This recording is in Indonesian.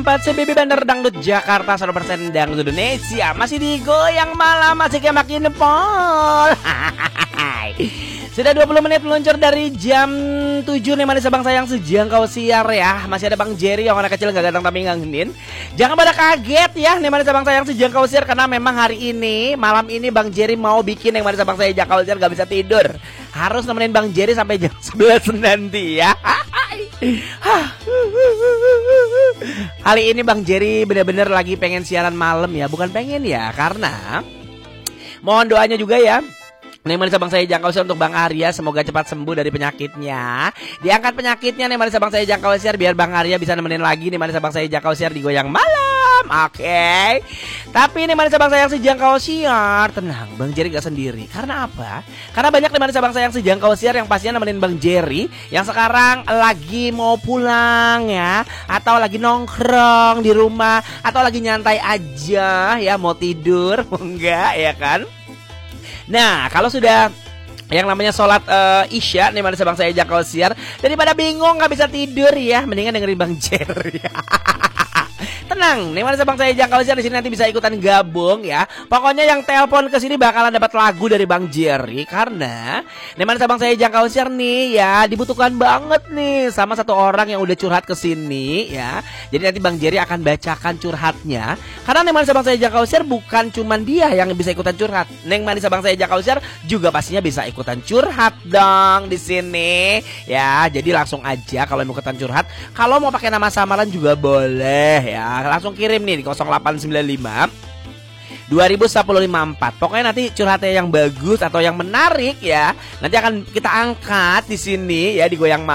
Empat CBB Bandar Dangdut Jakarta 100% Dangdut Indonesia. Masih digoyang malam, masih kayak makin pol. Sudah 20 menit meluncur dari jam 7 nih manis abang sayang sejangkau siar ya. Masih ada Bang Jerry yang anak kecil gak ganteng tapi ngangenin. Jangan pada kaget ya nih manis abang sayang sejangkau siar, karena memang hari ini, malam ini Bang Jerry mau bikin yang manis abang sayang jangkau siar gak bisa tidur. Harus nemenin Bang Jerry sampai jam 11 nanti ya. Kali ini Bang Jerry bener-bener lagi pengen siaran malam ya. Bukan pengen ya, karena mohon doanya juga ya. Nih manis abang saya jangkau siar untuk Bang Arya, semoga cepat sembuh dari penyakitnya. Diangkat penyakitnya nih manis abang saya jangkau siar, biar Bang Arya bisa nemenin lagi nih manis abang saya jangkau siar di goyang malam. Oke. Tapi nih manis abang sayang sejangkau siar, tenang, Bang Jerry gak sendiri. Karena apa? Karena banyak nih manis abang sayang sejangkau siar yang pastinya nemenin Bang Jerry yang sekarang lagi mau pulang ya, atau lagi nongkrong di rumah, atau lagi nyantai aja ya, mau tidur, mau enggak ya kan? Nah, kalau sudah yang namanya sholat isya nih manis abang saya jangkau siar, daripada bingung gak bisa tidur ya, mendingan dengerin Bang Jerry. Tenang, nih manis abang saya jangkau siar di sini nanti bisa ikutan gabung ya. Pokoknya yang telepon ke sini bakalan dapat lagu dari Bang Jerry, karena nih manis abang saya jangkau siar nih ya dibutuhkan banget nih sama satu orang yang udah curhat ke sini ya. Jadi nanti Bang Jerry akan bacakan curhatnya. Karena nih manis abang saya jangkau siar bukan cuman dia yang bisa ikutan curhat. Neng manis abang saya jangkau siar juga pastinya bisa ikutan curhat dong di sini ya. Jadi langsung aja kalau mau ikutan curhat, kalau mau pakai nama samaran juga boleh ya. Langsung kirim nih di 0895 201054. Pokoknya nanti curhatnya yang bagus atau yang menarik ya, nanti akan kita angkat di sini ya di goyang malam.